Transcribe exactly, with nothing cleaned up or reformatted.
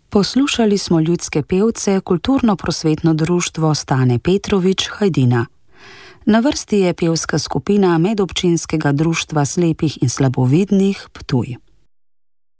Poslušali smo ljudske pevce Kulturno-prosvetno društvo Stane Petrovič Hajdina. Na vrsti je pevska skupina Medobčinskega društva slepih in slabovidnih Ptuj.